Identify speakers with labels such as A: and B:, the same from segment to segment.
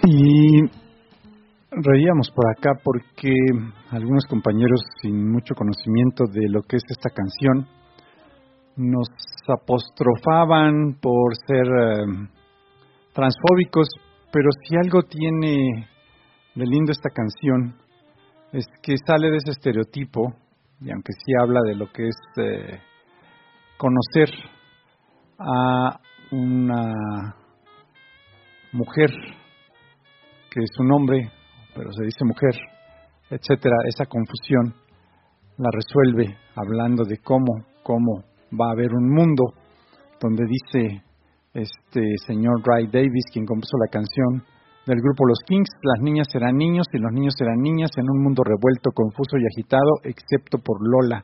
A: Y reíamos por acá porque algunos compañeros sin mucho conocimiento de lo que es esta canción nos apostrofaban por ser transfóbicos, pero si algo tiene de lindo esta canción es que sale de ese estereotipo, y aunque sí habla de lo que es conocer a una mujer que es un hombre, pero se dice mujer, etcétera, esa confusión la resuelve hablando de cómo va a haber un mundo donde dice este señor Ray Davies, quien compuso la canción del grupo Los Kings, las niñas serán niños y los niños serán niñas en un mundo revuelto, confuso y agitado, excepto por Lola.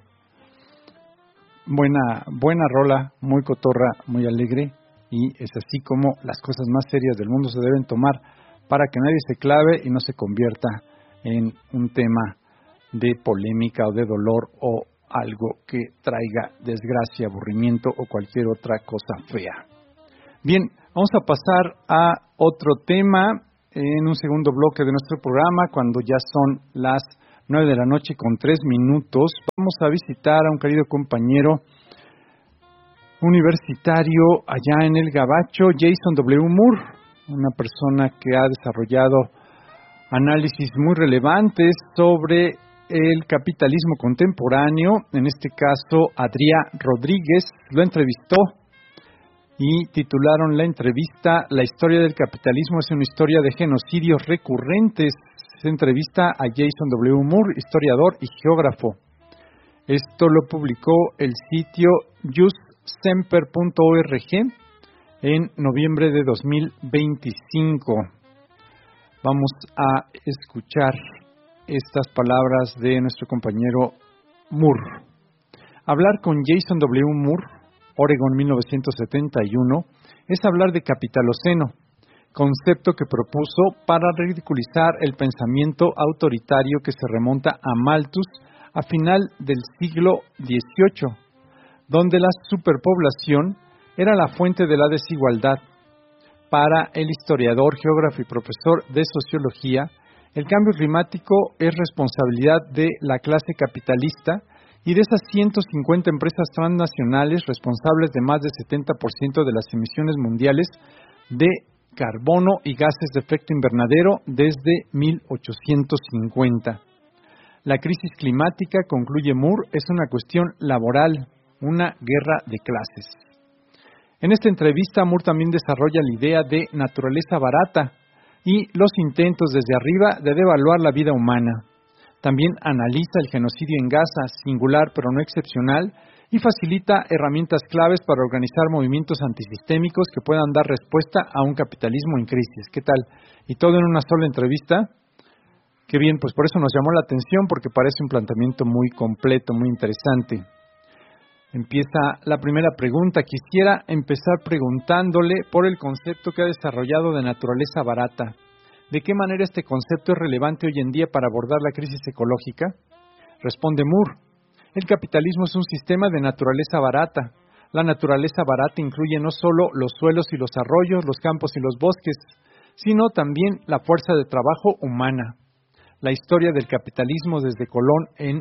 A: Buena rola, muy cotorra, muy alegre, y es así como las cosas más serias del mundo se deben tomar para que nadie se clave y no se convierta en un tema de polémica o de dolor o algo que traiga desgracia, aburrimiento o cualquier otra cosa fea. Bien, vamos a pasar a otro tema en un segundo bloque de nuestro programa, cuando ya son las 9 de la noche con 3 minutos. Vamos a visitar a un querido compañero universitario allá en el Gabacho, Jason W. Moore, una persona que ha desarrollado análisis muy relevantes sobre el capitalismo contemporáneo. En este caso, Adrià Rodríguez lo entrevistó y titularon la entrevista "La historia del capitalismo es una historia de genocidios recurrentes". Se entrevista a Jason W. Moore, historiador y geógrafo. Esto lo publicó el sitio justsemper.org en noviembre de 2025. Vamos a escuchar estas palabras de nuestro compañero Moore. Hablar con Jason W. Moore, Oregon 1971, es hablar de capitaloceno, concepto que propuso para ridiculizar el pensamiento autoritario que se remonta a Malthus a final del siglo XVIII, donde la superpoblación era la fuente de la desigualdad. Para el historiador, geógrafo y profesor de sociología, el cambio climático es responsabilidad de la clase capitalista y de esas 150 empresas transnacionales responsables de más del 70% de las emisiones mundiales de carbono y gases de efecto invernadero desde 1850. La crisis climática, concluye Moore, es una cuestión laboral, una guerra de clases. En esta entrevista, Moore también desarrolla la idea de naturaleza barata y los intentos desde arriba de devaluar la vida humana. También analiza el genocidio en Gaza, singular pero no excepcional, y facilita herramientas claves para organizar movimientos antisistémicos que puedan dar respuesta a un capitalismo en crisis. ¿Qué tal? Y todo en una sola entrevista. Qué bien, pues por eso nos llamó la atención, porque parece un planteamiento muy completo, muy interesante. Empieza la primera pregunta. Quisiera empezar preguntándole por el concepto que ha desarrollado de naturaleza barata. ¿De qué manera este concepto es relevante hoy en día para abordar la crisis ecológica? Responde Moore. El capitalismo es un sistema de naturaleza barata. La naturaleza barata incluye no solo los suelos y los arroyos, los campos y los bosques, sino también la fuerza de trabajo humana. La historia del capitalismo desde Colón en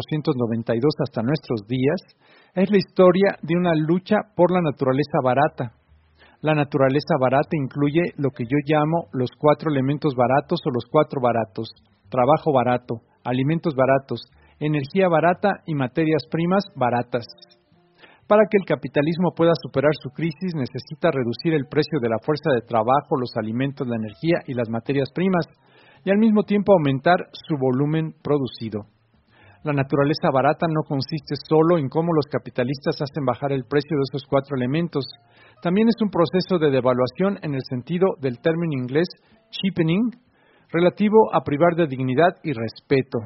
A: 1492 hasta nuestros días es la historia de una lucha por la naturaleza barata. La naturaleza barata incluye lo que yo llamo los 4 elementos baratos o los 4 baratos: trabajo barato, alimentos baratos, energía barata y materias primas baratas. Para que el capitalismo pueda superar su crisis, necesita reducir el precio de la fuerza de trabajo, los alimentos, la energía y las materias primas, y al mismo tiempo aumentar su volumen producido. La naturaleza barata no consiste solo en cómo los capitalistas hacen bajar el precio de esos 4 elementos. También es un proceso de devaluación en el sentido del término inglés cheapening, relativo a privar de dignidad y respeto.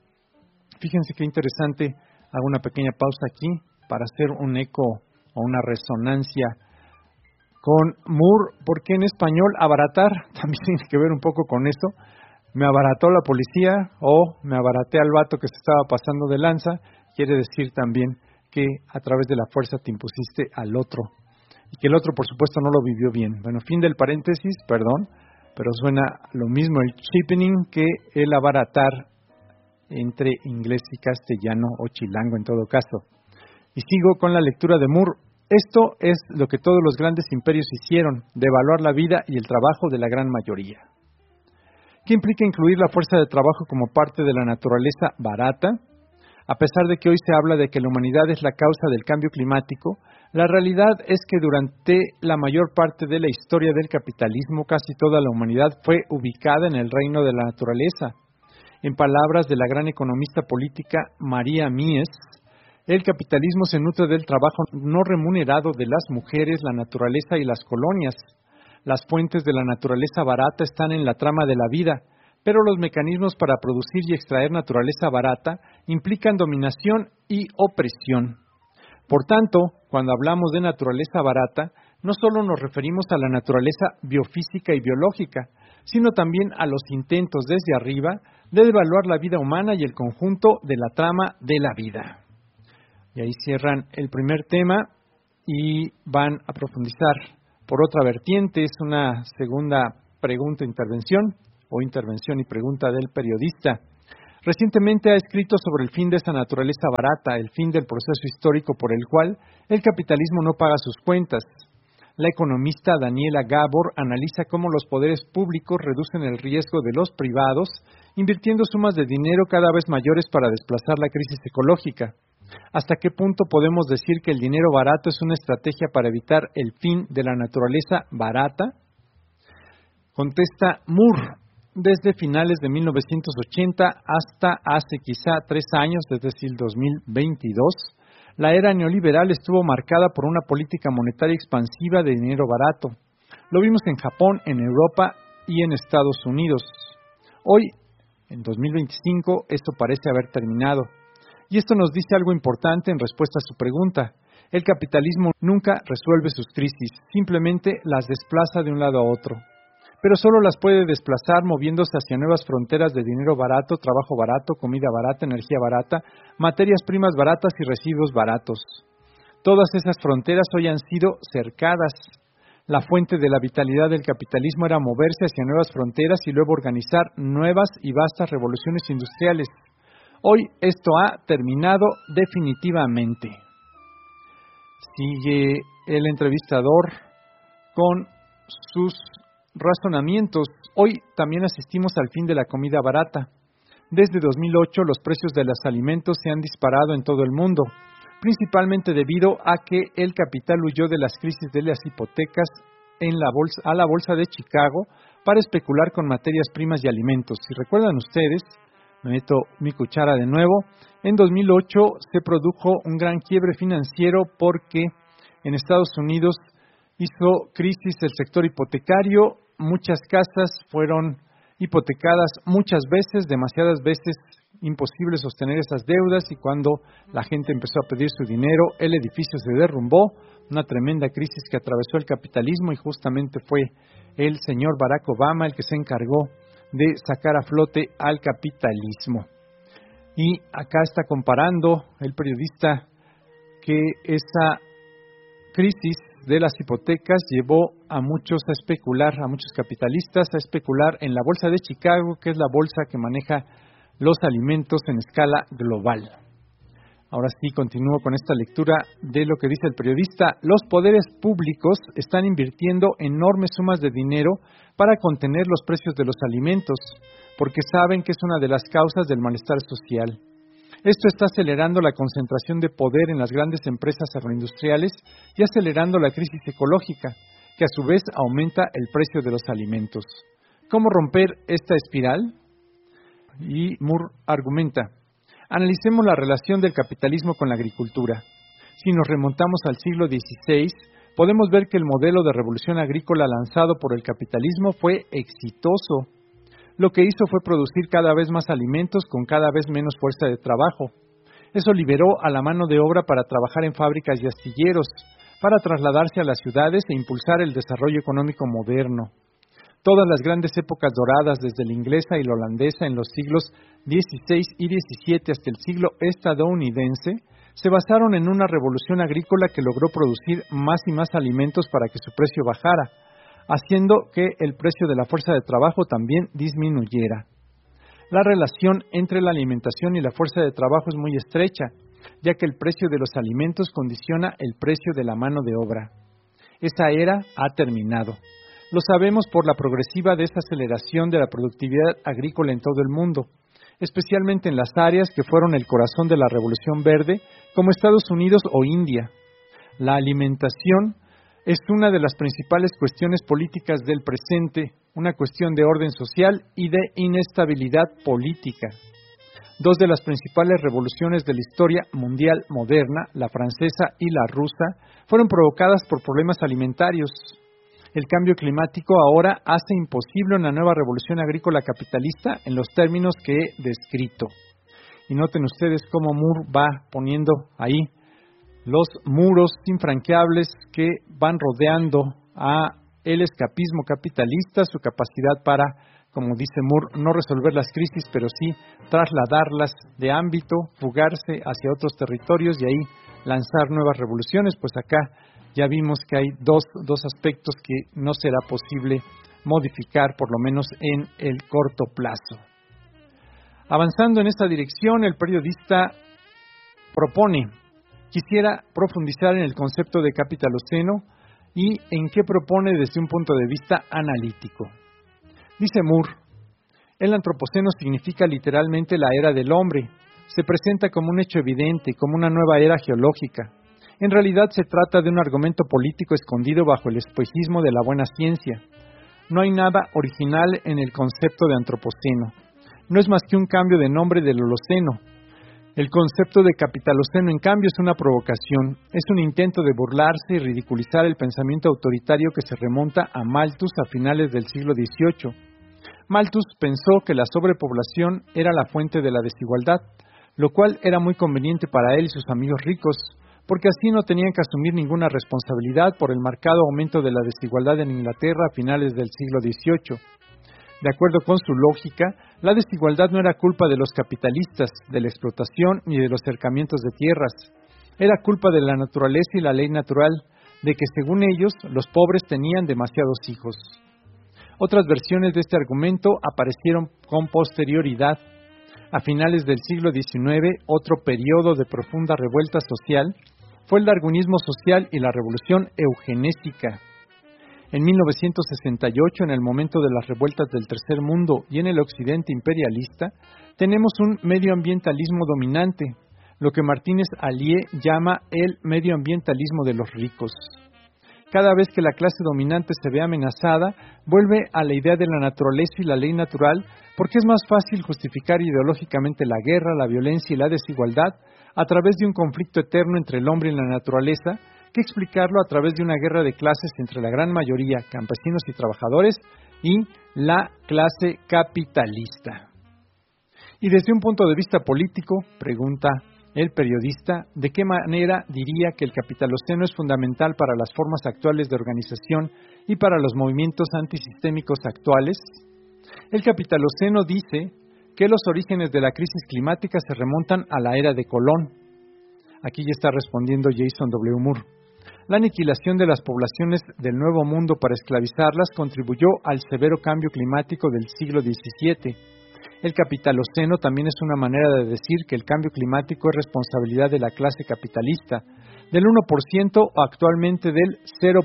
A: Fíjense qué interesante. Hago una pequeña pausa aquí para hacer un eco o una resonancia con Moore, porque en español abaratar también tiene que ver un poco con esto. Me abarató la policía o me abaraté al vato que se estaba pasando de lanza. Quiere decir también que a través de la fuerza te impusiste al otro y que el otro, por supuesto, no lo vivió bien. Bueno, fin del paréntesis, perdón. pero suena lo mismo el cheapening que el abaratar entre inglés y castellano o chilango en todo caso. Y sigo con la lectura de Moore. Esto es lo que todos los grandes imperios hicieron, devaluar la vida y el trabajo de la gran mayoría. ¿Qué implica incluir la fuerza de trabajo como parte de la naturaleza barata? A pesar de que hoy se habla de que la humanidad es la causa del cambio climático, la realidad es que durante la mayor parte de la historia del capitalismo, casi toda la humanidad fue ubicada en el reino de la naturaleza. En palabras de la gran economista política María Mies, el capitalismo se nutre del trabajo no remunerado de las mujeres, la naturaleza y las colonias. Las fuentes de la naturaleza barata están en la trama de la vida, pero los mecanismos para producir y extraer naturaleza barata implican dominación y opresión. Por tanto, cuando hablamos de naturaleza barata, no solo nos referimos a la naturaleza biofísica y biológica, sino también a los intentos desde arriba de devaluar la vida humana y el conjunto de la trama de la vida. Y ahí cierran el primer tema y van a profundizar por otra vertiente. Es una segunda pregunta-intervención o intervención y pregunta del periodista. Recientemente ha escrito sobre el fin de esa naturaleza barata, el fin del proceso histórico por el cual el capitalismo no paga sus cuentas. La economista Daniela Gabor analiza cómo los poderes públicos reducen el riesgo de los privados, invirtiendo sumas de dinero cada vez mayores para desplazar la crisis ecológica. ¿Hasta qué punto podemos decir que el dinero barato es una estrategia para evitar el fin de la naturaleza barata? Contesta Moore. Desde finales de 1980 hasta hace quizá 3 años, es decir, 2022, la era neoliberal estuvo marcada por una política monetaria expansiva de dinero barato. Lo vimos en Japón, en Europa y en Estados Unidos. Hoy, en 2025, esto parece haber terminado. Y esto nos dice algo importante en respuesta a su pregunta. El capitalismo nunca resuelve sus crisis, simplemente las desplaza de un lado a otro. Pero solo las puede desplazar moviéndose hacia nuevas fronteras de dinero barato, trabajo barato, comida barata, energía barata, materias primas baratas y residuos baratos. Todas esas fronteras hoy han sido cercadas. La fuente de la vitalidad del capitalismo era moverse hacia nuevas fronteras y luego organizar nuevas y vastas revoluciones industriales. Hoy esto ha terminado definitivamente. Sigue el entrevistador con sus razonamientos. Hoy también asistimos al fin de la comida barata. Desde 2008 los precios de los alimentos se han disparado en todo el mundo, principalmente debido a que el capital huyó de las crisis de las hipotecas a la bolsa de Chicago para especular con materias primas y alimentos. Si recuerdan ustedes, me meto mi cuchara de nuevo, en 2008 se produjo un gran quiebre financiero porque en Estados Unidos hizo crisis el sector hipotecario, muchas casas fueron hipotecadas muchas veces, demasiadas veces, imposible sostener esas deudas, y cuando la gente empezó a pedir su dinero, el edificio se derrumbó, una tremenda crisis que atravesó el capitalismo, y justamente fue el señor Barack Obama el que se encargó de sacar a flote al capitalismo. Y acá está comparando el periodista que esa crisis de las hipotecas llevó a muchos a especular, a muchos capitalistas a especular en la bolsa de Chicago, que es la bolsa que maneja los alimentos en escala global. Ahora sí, continúo con esta lectura de lo que dice el periodista. Los poderes públicos están invirtiendo enormes sumas de dinero para contener los precios de los alimentos, porque saben que es una de las causas del malestar social. Esto está acelerando la concentración de poder en las grandes empresas agroindustriales y acelerando la crisis ecológica, que a su vez aumenta el precio de los alimentos. ¿Cómo romper esta espiral? Y Moore argumenta: analicemos la relación del capitalismo con la agricultura. Si nos remontamos al siglo XVI, podemos ver que el modelo de revolución agrícola lanzado por el capitalismo fue exitoso. Lo que hizo fue producir cada vez más alimentos con cada vez menos fuerza de trabajo. Eso liberó a la mano de obra para trabajar en fábricas y astilleros, para trasladarse a las ciudades e impulsar el desarrollo económico moderno. Todas las grandes épocas doradas, desde la inglesa y la holandesa en los siglos XVI y XVII hasta el siglo estadounidense, se basaron en una revolución agrícola que logró producir más y más alimentos para que su precio bajara. haciendo que el precio de la fuerza de trabajo también disminuyera. La relación entre la alimentación y la fuerza de trabajo es muy estrecha, ya que el precio de los alimentos condiciona el precio de la mano de obra. Esa era ha terminado. Lo sabemos por la progresiva desaceleración de la productividad agrícola en todo el mundo, especialmente en las áreas que fueron el corazón de la Revolución Verde, como Estados Unidos o India. La alimentación es una de las principales cuestiones políticas del presente, una cuestión de orden social y de inestabilidad política. Dos de las principales revoluciones de la historia mundial moderna, la francesa y la rusa, fueron provocadas por problemas alimentarios. El cambio climático ahora hace imposible una nueva revolución agrícola capitalista en los términos que he descrito. Y noten ustedes cómo Moore va poniendo ahí los muros infranqueables que van rodeando a el escapismo capitalista, su capacidad para, como dice Moore, no resolver las crisis, pero sí trasladarlas de ámbito, fugarse hacia otros territorios y ahí lanzar nuevas revoluciones. Pues acá ya vimos que hay dos aspectos que no será posible modificar, por lo menos en el corto plazo. Avanzando en esta dirección, el periodista quisiera profundizar en el concepto de capitaloceno y en qué propone desde un punto de vista analítico. Dice Moore, el antropoceno significa literalmente la era del hombre. Se presenta como un hecho evidente, como una nueva era geológica. En realidad se trata de un argumento político escondido bajo el espejismo de la buena ciencia. No hay nada original en el concepto de antropoceno. No es más que un cambio de nombre del Holoceno. El concepto de capitaloceno, en cambio, es una provocación. Es un intento de burlarse y ridiculizar el pensamiento autoritario que se remonta a Malthus a finales del siglo XVIII. Malthus pensó que la sobrepoblación era la fuente de la desigualdad, lo cual era muy conveniente para él y sus amigos ricos, porque así no tenían que asumir ninguna responsabilidad por el marcado aumento de la desigualdad en Inglaterra a finales del siglo XVIII. De acuerdo con su lógica, la desigualdad no era culpa de los capitalistas, de la explotación ni de los cercamientos de tierras. Era culpa de la naturaleza y la ley natural, de que según ellos, los pobres tenían demasiados hijos. Otras versiones de este argumento aparecieron con posterioridad. A finales del siglo XIX, otro periodo de profunda revuelta social fue el darwinismo social y la revolución eugenésica. En 1968, en el momento de las revueltas del Tercer Mundo y en el occidente imperialista, tenemos un medioambientalismo dominante, lo que Martínez Allier llama el medioambientalismo de los ricos. Cada vez que la clase dominante se ve amenazada, vuelve a la idea de la naturaleza y la ley natural, porque es más fácil justificar ideológicamente la guerra, la violencia y la desigualdad a través de un conflicto eterno entre el hombre y la naturaleza, que explicarlo a través de una guerra de clases entre la gran mayoría, campesinos y trabajadores, y la clase capitalista. Y desde un punto de vista político, pregunta el periodista, ¿de qué manera diría que el capitaloceno es fundamental para las formas actuales de organización y para los movimientos antisistémicos actuales? El capitaloceno dice que los orígenes de la crisis climática se remontan a la era de Colón. Aquí ya está respondiendo Jason W. Moore. La aniquilación de las poblaciones del Nuevo Mundo para esclavizarlas contribuyó al severo cambio climático del siglo XVII. El capitaloceno también es una manera de decir que el cambio climático es responsabilidad de la clase capitalista, del 1% o actualmente del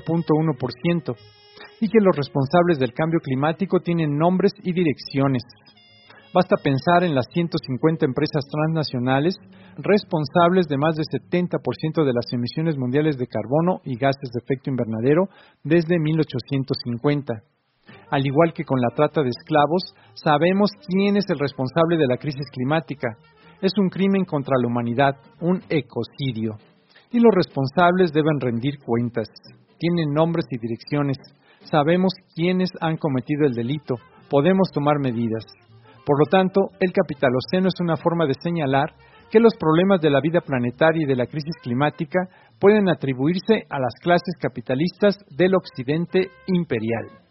A: 0.1%, y que los responsables del cambio climático tienen nombres y direcciones. Basta pensar en las 150 empresas transnacionales responsables de más del 70% de las emisiones mundiales de carbono y gases de efecto invernadero desde 1850. Al igual que con la trata de esclavos, sabemos quién es el responsable de la crisis climática. Es un crimen contra la humanidad, un ecocidio. Y los responsables deben rendir cuentas. Tienen nombres y direcciones. Sabemos quiénes han cometido el delito. Podemos tomar medidas. Por lo tanto, el capitaloceno es una forma de señalar que los problemas de la vida planetaria y de la crisis climática pueden atribuirse a las clases capitalistas del occidente imperial.